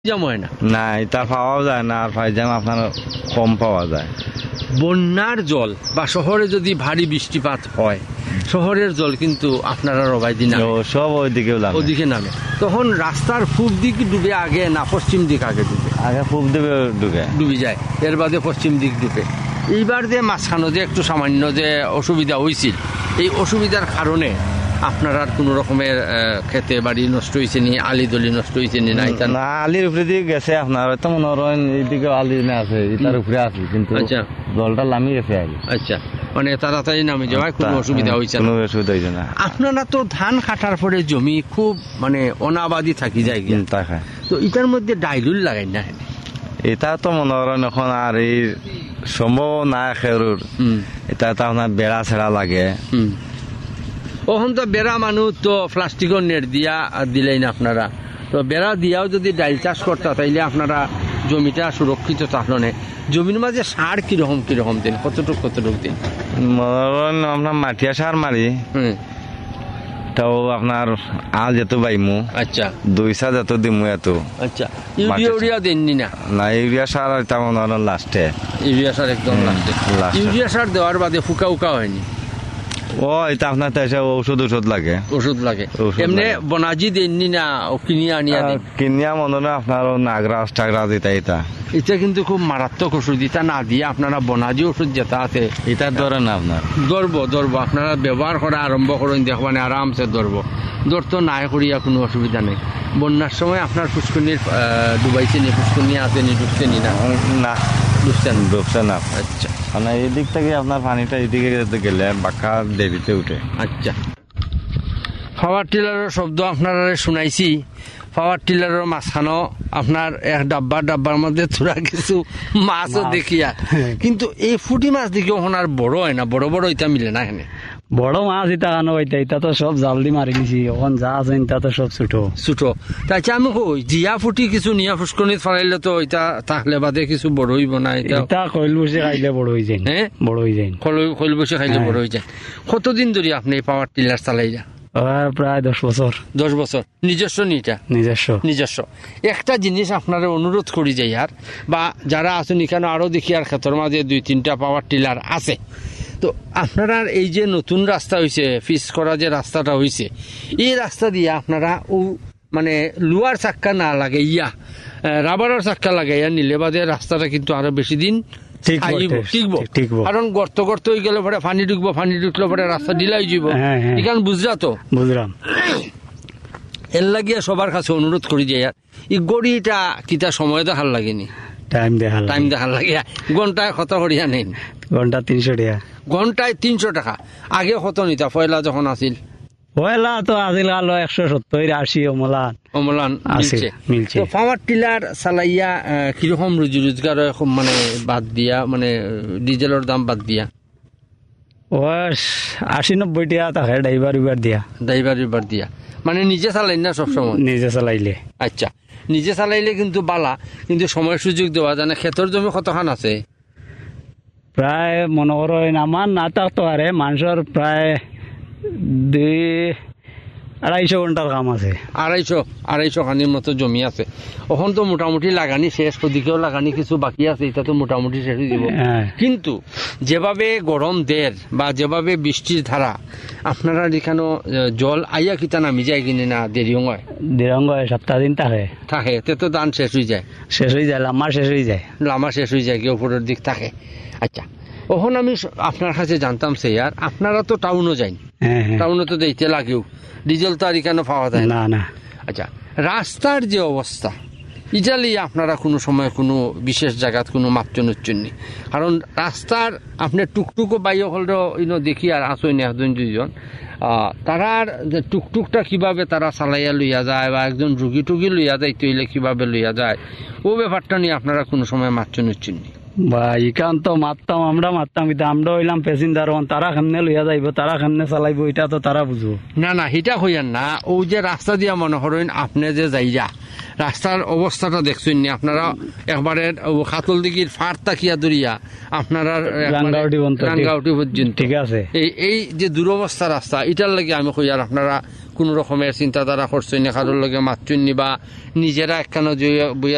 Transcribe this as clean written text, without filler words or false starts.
জাম হয় না, না এটা পাওয়া যায় না, আর পাইজাম আপনার কম পাওয়া যায়। বন্যার জল বা শহরে যদি ভারী বৃষ্টিপাত হয়, শহরের জল কিন্তু আপনারা রবাই দিন সব ওইদিকে নামে, তখন রাস্তার পূব দিক ডুবে আগে না পশ্চিম দিক আগে ডুবে? আগে পূব দিকে ডুবে যায়, এর বাদে পশ্চিম দিক ডুবে। এইবার যে মাঝখানো যে একটু সামান্য যে অসুবিধা হয়েছিল, এই অসুবিধার কারণে আপনার আর কোন রকমের খেতে বাড়ি নষ্ট হয়েছে নি, আলি দলি নষ্ট হয়েছে নি? না, আলির উপরে দিকে গেছে আপনার, তো মনে করেন এইদিকে আলি না আছে, এটার উপরে আছে, কিন্তু আচ্ছা জলটা নামি গেছে আগে। আচ্ছা, মানে তাড়াতাড়ি নামে যাওয়ায় কোনো অসুবিধা হয়েছে না? কোনো অসুবিধা হয়েছে না। আপনারা তো ধান কাটার পরে জমি খুব মানে অনাবাদি থাকি যায়, তো এটার মধ্যে ডাইলুল লাগাই না? এটা তো মনে করেন এখন আর এই সম্ভব না খেরুর, এটা তো আপনার বেড়া ছেড়া লাগে। ওখান তো বেড়া মানুষ তো প্লাস্টিকের নেট দিয়া দিলেই না আপনারা, তো বেড়া দিয়াও যদি ডাইল চাষ করতে তাইলে আপনারা জমিটা সুরক্ষিত থাকলো না। জমির মাঝে সার কিরকম কিরকম দিন, কতটুক দিন? মনে করেন আপনার মাটিয়া সার মারি, তাও আপনার আল যেত বাইমু, আচ্ছা 2 সা যত দিমু এত। আচ্ছা, ইউরিয়া দেননি না? না, ইউরিয়া সার এটা মনে করেন লাস্টে, ইউরিয়া সার একদম লাস্টে। ইউরিয়া সার দেওয়ার বাদে ফুকা হয়নি? ও এটা আপনার ওষুধ লাগে। ওষুধ লাগে এমনি বনাজি দেননি না? কিনিয়া মনে হয় আপনার নাগরাজ টাগরাজ এটা এটা কিন্তু খুব মারাত্মক ওষুধ, এটা না দিয়ে আপনারা বনাজি ওষুধ যেটা আছে এটা ধরেন আপনার ধরবো আপনারা ব্যবহার করা আরম্ভ করেন, দেখবেন আরামসে ধরতো নাই করিয়া কোনো অসুবিধা নেই। বন্যার সময় আপনার পুষ্করণীর ডুবাইছে নি? পুষ্করণী আছে নি? ডুবছে নি? না না ডুবছে না। আচ্ছা, মানে এই দিক থেকে আপনার পানিটা এইদিকে গেলে বাঁকা দেরিতে উঠে। আচ্ছা, পাওয়ার টিলারের শব্দ আপনারা শুনাইছি। পাওয়ার টিলারের মাঝখানো আপনার এক ডাব্বার মধ্যে থোড়া কিছু মাছও দেখিয়া, কিন্তু এই ফুটি মাছ দেখি ওখানে আর বড় হয় না, বড় এটা মিলে না এখানে। বড় মাছ এটা কানো এটা তো সব জাল দি মারি দিছি, ওখান যা আছে এটা তো সব ছোট। তাই আমি কই জিয়া ফুটি কিছু নিয়া ফুসকনিত ফেলাইলে তো এটা তাহলে বাদে কিছু বড় হইব না? এটা কইল বসে খাইলে বড় হয়ে যায়। হ্যাঁ, বড় হয়ে যায়। কইল বসে খাইলে বড় হয়ে যায়। কতদিন ধরে আপনি এই পাওয়ার টিলার চালাইলা? প্রায় 10 বছর। 10 বছর। নিজস্ব নিটা? নিজস্ব। একটা জিনিস আপনারা অনুরোধ করি যাই আর, বা যারা আছেন এখানে আরো দেখি আর ক্ষেত্রের মাঝে 2-3টা পাওয়ার টিলার আছে, তো আপনারা এই যে নতুন রাস্তা হয়েছে, ফিস করা যে রাস্তাটা হয়েছে, এই রাস্তা দিয়ে আপনারা ও মানে লোহার চাক্কা না লাগাইয়া রাবারের চাক্কা লাগাইয়া নিলে বাদে রাস্তাটা কিন্তু আরো বেশি দিন টিকবো। কারণ গর্ত হয়ে গেলে পরে পানি ঢুকলে পরে রাস্তা ঢিলাই যাব। এখান বুঝলা তো? বুঝলাম। এর লাগিয়া সবার কাছে অনুরোধ করি যে এই গড়িটা কিটা সময় দেখার লাগেনি, টাইম দেখার লাগে। ঘন্টায় কত করিয়া নেই? ঘন্টা 300 টাকা। ঘন্টায় 300 টাকা। আগে কত নিতা পয়লা যখন আসিল? পয়লা তো আসিল 170-80 অমলান মিলছে। পাওয়ার টিলার চালাইয়া কিরকম রুজি রোজগার মানে বাদ দিয়া, মানে ডিজেলের দাম বাদ দিয়া? 80-90 টাকা থাকে ড্রাইভার দিয়া। মানে নিজে চালাই না সবসময়? নিজে চালাইলে। আচ্ছা, নিজে চালাইলে কিন্তু বালা, কিন্তু সময় সুযোগ দেওয়া জানে। ক্ষেতের জমি কতখান আছে? প্রায় মনে করেন আমার না থাকতো আরে মানুষের প্রায় 2-250 ঘন্টার কাম আছে। 250 খানির মতো জমি আছে। ওখান তো মোটামুটি লাগানি শেষ, ওদিকেও লাগানি কিছু বাকি আছে, এটা তো মোটামুটি শেষ হয়ে যাব। কিন্তু যেভাবে গরম দের বা যেভাবে বৃষ্টির ধারা, আপনারা এখানে জল আইয়া কিতা নামি যায় কিনে না? দেরি হয় 7 দিন থাকে তে তো ধান শেষ হয়ে যায়, লামা শেষ হয়ে যায়, কেউ উপরের দিক থাকে। আচ্ছা, ওখানে আমি আপনার কাছে জানতাম আর আপনারা তো টাউনও যাই, টাউনে তো দেখতে লাগেও, ডিজেল তো আর এখানে পাওয়া যায় না। আচ্ছা, রাস্তার যে অবস্থা, ইজালি আপনারা কোনো সময় কোনো বিশেষ জায়গাত কোনো মাপচন হচ্ছেন নি? কারণ রাস্তার আপনি টুকটুকও বাইরে হলেও দেখি আর আসই না 2জন, তারার টুকটুকটা কিভাবে তারা চালাইয়া লইয়া যায়, বা একজন রুগী টুগী লইয়া যায় তৈলে কিভাবে লইয়া যায়, ও ব্যাপারটা নিয়ে আপনারা কোনো সময় মাপচন হচ্ছেন নি? বা ইকান তো আমরা মারতাম, কিন্তু আমরা হইলাম প্যাসেঞ্জার, তারা কেমনে লইয়া যাইব, তারা কেমনে চালাইবো, এটা তো তারা বুঝবো না। এটা হইয়ান না। ও যে রাস্তা দিয়া মনে করেন আপনি যে যাইয়া রাস্তার অবস্থাটা দেখছেন নি আপনারা? একবারে খাতল দিঘির ফার তাকিয়া দরিয়া আপনারা রাঙ্গাউটি পর্যন্ত, ঠিক আছে। এই যে দুরবস্থা রাস্তা, এটার লাগে আমি কই আর আপনারা কোন রকমের চিন্তাধারা করছেন না, কারোর লগে মাতছেন নি, বা নিজেরা একখানা